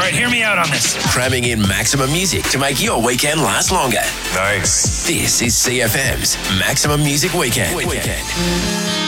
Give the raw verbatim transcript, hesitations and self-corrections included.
right, hear me out on this. Cramming in maximum music to make your weekend last longer. Nice. This is C F M's Maximum Music Weekend. Weekend.